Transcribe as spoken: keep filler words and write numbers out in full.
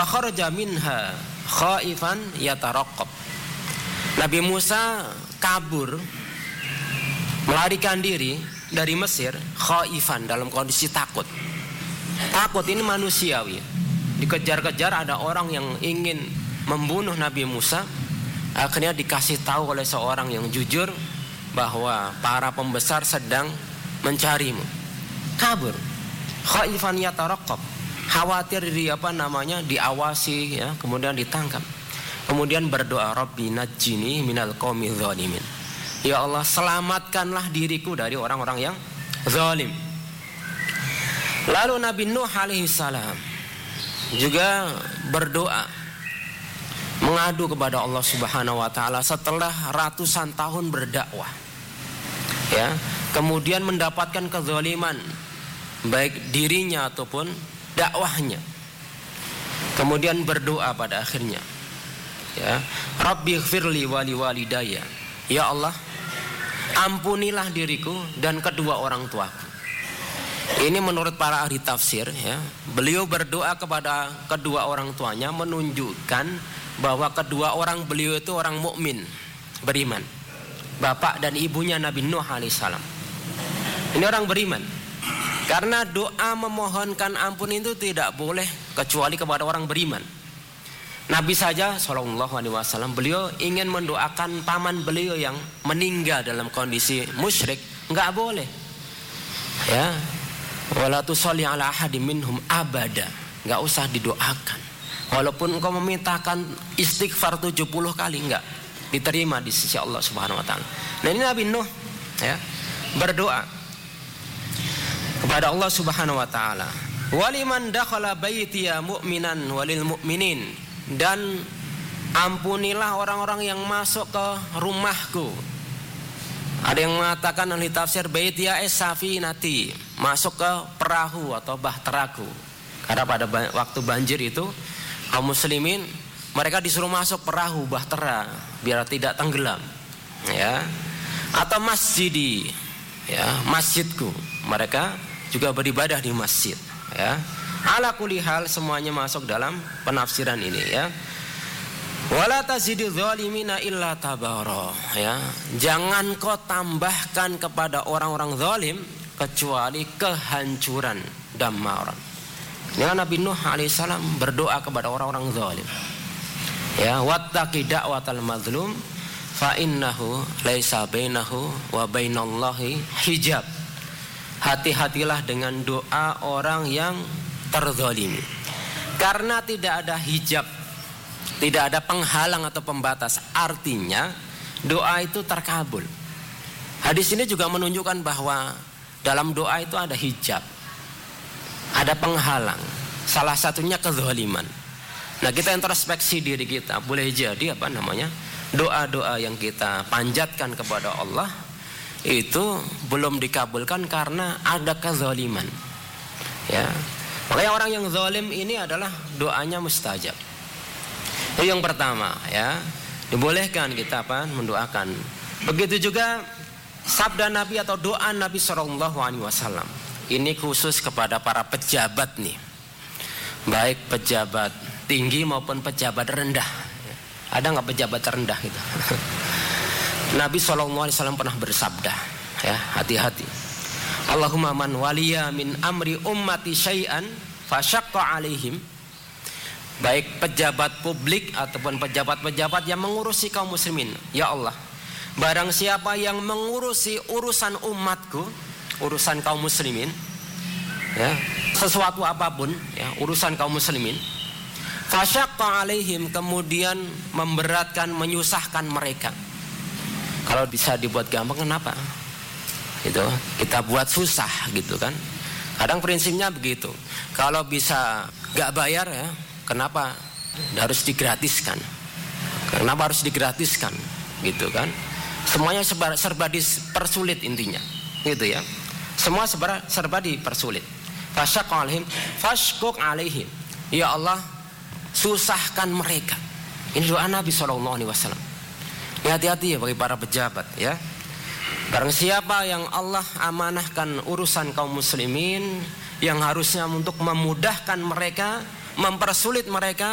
kharaja minha khaifan yataraqqab. Nabi Musa kabur, melarikan diri dari Mesir khaifan, dalam kondisi takut. Takut ini manusiawi. Dikejar-kejar ada orang yang ingin membunuh Nabi Musa. Akhirnya dikasih tahu oleh seorang yang jujur bahwa para pembesar sedang mencarimu. Kabur. Khaifan yataraqqab. Khawatir di apa namanya diawasi ya, kemudian ditangkap. Kemudian berdoa, Rabbi najjini minal qaumi dzalimin. Ya Allah, selamatkanlah diriku dari orang-orang yang zalim. Lalu Nabi Nuh alaihi salam juga berdoa, mengadu kepada Allah Subhanahu wa taala setelah ratusan tahun berdakwah. Ya, kemudian mendapatkan kezaliman baik dirinya ataupun dakwahnya. Kemudian berdoa pada akhirnya, ya, Rabbighfirli wa liwalidayya. Ya Allah, ampunilah diriku dan kedua orang tuaku. Ini menurut para ahli tafsir ya, beliau berdoa kepada kedua orang tuanya menunjukkan bahwa kedua orang beliau itu orang mukmin, beriman. Bapak dan ibunya Nabi Nuh alaihissalam. Ini orang beriman. Karena doa memohonkan ampun itu tidak boleh kecuali kepada orang beriman. Nabi saja shallallahu alaihi wasallam beliau ingin mendoakan paman beliau yang meninggal dalam kondisi musyrik, enggak boleh. Ya. Wala tusalli ala ahadin minhum abada. Enggak usah didoakan. Walaupun engkau memintakan istighfar tujuh puluh kali, enggak diterima di sisi Allah Subhanahu wa taala. Nah, ini Nabi Nuh ya, berdoa kepada Allah Subhanahu wa taala. Waliman dakhala baitiya mu'minan walil mu'minin, dan ampunilah orang-orang yang masuk ke rumahku. Ada yang mengatakan ahli tafsir baitiya es-safinati, masuk ke perahu atau bahteraku. Karena pada waktu banjir itu kaum muslimin mereka disuruh masuk perahu bahtera biar tidak tenggelam, ya. Atau masjidi, ya, masjidku. Mereka juga beribadah di masjid, ya. Ala kulli hal semuanya masuk dalam penafsiran ini, ya. Wala tazidu zalimina illa tabara, ya. Jangan kau tambahkan kepada orang-orang zalim kecuali kehancuran, damaran. Ini Nabi Nuh alaihissalam berdoa kepada orang-orang zalim. Ya, wattaqi da'watal mazlum fa innahu laisa bainahu wa bainallahi hijab. Hati-hatilah dengan doa orang yang terzalimi. Karena tidak ada hijab, tidak ada penghalang atau pembatas. Artinya doa itu terkabul. Hadis ini juga menunjukkan bahwa dalam doa itu ada hijab, ada penghalang. Salah satunya kezaliman. Nah, kita introspeksi diri kita. Boleh jadi apa namanya, doa-doa yang kita panjatkan kepada Allah itu belum dikabulkan karena ada kezaliman. Ya, makanya orang yang zalim ini adalah doanya mustajab. Itu yang pertama, ya. Dibolehkan kita apa mendoakan. Begitu juga sabda Nabi atau doa Nabi shallallahu alaihi wasallam. Ini khusus kepada para pejabat nih, baik pejabat tinggi maupun pejabat rendah. Ada nggak pejabat rendah gitu? Nabi shallallahu alaihi wasallam pernah bersabda, ya, hati-hati. Allahumma man waliya min amri ummati syai'an fasyaqqa alaihim. Baik pejabat publik ataupun pejabat-pejabat yang mengurusi kaum muslimin. Ya Allah, barang siapa yang mengurusi urusan umatku, urusan kaum muslimin, ya, sesuatu apapun, ya, urusan kaum muslimin, fasyaqqa alaihim, kemudian memberatkan, menyusahkan mereka. Kalau bisa dibuat gampang, kenapa? Gitu, kita buat susah gitu kan. Kadang prinsipnya begitu. Kalau bisa gak bayar, ya, kenapa harus digratiskan? Kenapa harus digratiskan? Gitu kan. Semuanya serba, serba dipersulit intinya. Gitu ya. Semua serba, serba dipersulit. Fasyaqqa alaihim, fashquq alaihim. Ya Allah, susahkan mereka. Ini doa Nabi shallallahu alaihi wasallam. Ya, hati-hati ya bagi para pejabat, ya. Barang siapa yang Allah amanahkan urusan kaum muslimin, yang harusnya untuk memudahkan mereka, mempersulit mereka,